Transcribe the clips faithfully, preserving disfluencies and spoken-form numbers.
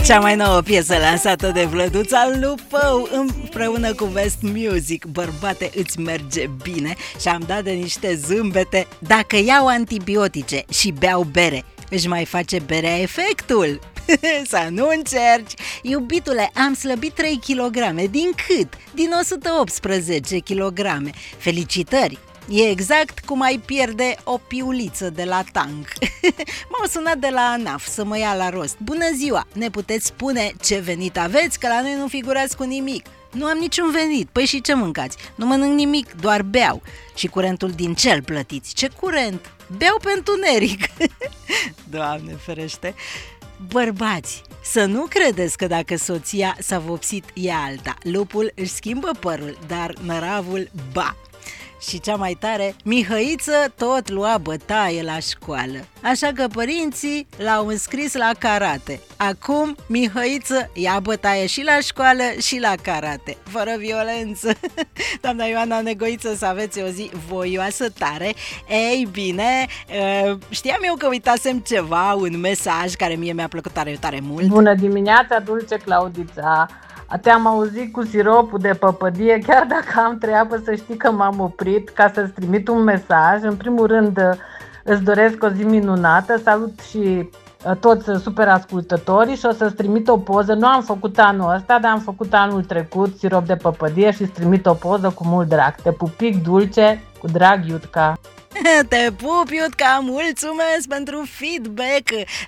Cea mai nouă piesă lansată de Vlăduța Lupău împreună cu West Music. Bărbate, îți merge bine. Și am dat de niște zâmbete. Dacă iau antibiotice și beau bere, își mai face berea efectul? Să nu încerci. Iubitule, am slăbit trei kilograme. Din cât? Din o sută optsprezece kilograme. Felicitări! E exact cum ai pierde o piuliță de la tank. M-au sunat de la ANAF să mă ia la rost. Bună ziua, ne puteți spune ce venit aveți? Că la noi nu figurați cu nimic. Nu am niciun venit. Păi și ce mâncați? Nu mănânc nimic, doar beau. Și curentul din ce îl plătiți? Ce curent? Beau pe întuneric. Doamne ferește. Bărbați, să nu credeți că dacă soția s-a vopsit e alta. Lupul își schimbă părul, dar năravul ba. Și cea mai tare, Mihăiță tot lua bătaie la școală. Așa că părinții l-au înscris la karate. Acum Mihăiță ia bătaie și la școală și la karate, fără violență. Doamna Ioana Negoiță, să aveți o zi voioasă tare. Ei bine, știam eu că uitasem ceva, un mesaj care mie mi-a plăcut tare, tare mult. Bună dimineața, dulce Claudița! Te-am auzit cu siropul de păpădie, chiar dacă am treabă, să știi că m-am oprit ca să-ți trimit un mesaj. În primul rând îți doresc o zi minunată, salut și toți super ascultătorii și o să-ți trimit o poză. Nu am făcut anul ăsta, dar am făcut anul trecut sirop de păpădie și îți trimit o poză cu mult drag. Te pupic dulce, cu drag, Iutca. Te pup, Iutca, mulțumesc pentru feedback.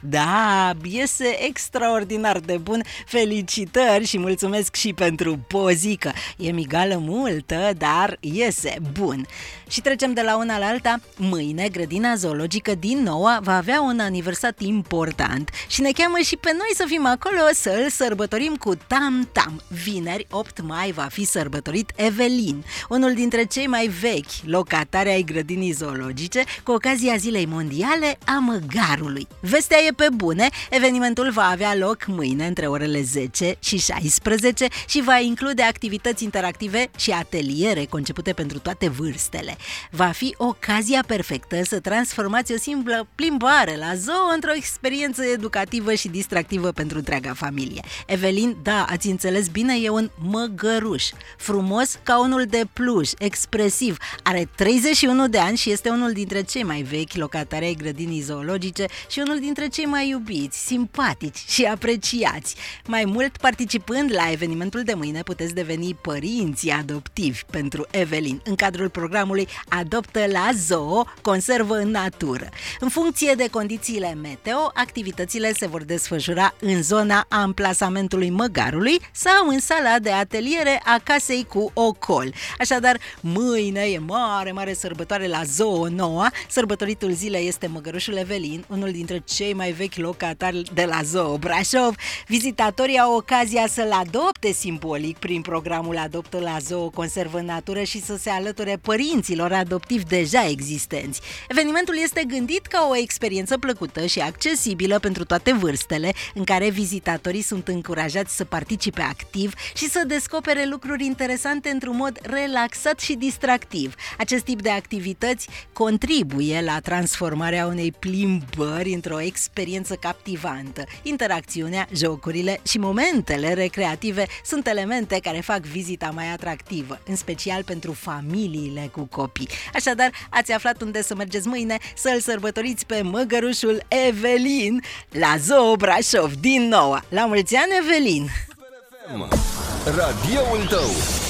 Da, iese extraordinar de bun. Felicitări și mulțumesc și pentru pozică. E migală multă, dar iese bun. Și trecem de la una la alta. Mâine, grădina zoologică din Noua va avea un aniversat important și ne cheamă și pe noi să fim acolo să-l sărbătorim cu tam-tam. Vineri, opt mai, va fi sărbătorit Evelin, unul dintre cei mai vechi locatari ai grădinii zoologice, cu ocazia Zilei Mondiale a Măgarului. Vestea e pe bune, evenimentul va avea loc mâine între orele zece și șaisprezece și va include activități interactive și ateliere concepute pentru toate vârstele. Va fi ocazia perfectă să transformați o simplă plimbare la zoo într-o experiență educativă și distractivă pentru întreaga familie. Evelin, da, ați înțeles bine, e un măgăruș, frumos ca unul de pluș, expresiv, are treizeci și unu de ani și este unul dintre cei mai vechi locatari ai grădinii zoologice și unul dintre cei mai iubiți, simpatici și apreciați. Mai mult, participând la evenimentul de mâine, puteți deveni părinții adoptivi pentru Evelin. În cadrul programului Adoptă la Zoo, conservă în natură. În funcție de condițiile meteo, activitățile se vor desfășura în zona amplasamentului măgarului sau în sala de ateliere a casei cu ocol. Așadar, mâine e mare, mare sărbătoare la Zoo Noua. Sărbătoritul zilei este măgărușul Evelin, unul dintre cei mai vechi locatari de la Zoo Brașov. Vizitatorii au ocazia să-l adopte simbolic prin programul Adoptă la Zoo, conservă în natură și să se alăture părinților adoptivi deja existenți. Evenimentul este gândit ca o experiență plăcută și accesibilă pentru toate vârstele, în care vizitatorii sunt încurajați să participe activ și să descopere lucruri interesante într-un mod relaxat și distractiv. Acest tip de activități contribuie la transformarea unei plimbări într-o experiență captivantă. Interacțiunea, jocurile și momentele recreative sunt elemente care fac vizita mai atractivă, în special pentru familiile cu copii. Așadar, ați aflat unde să mergeți mâine să-l sărbătoriți pe măgărușul Evelin la Zoo Brașov din Noua. La mulți ani, Evelin! radioul tău.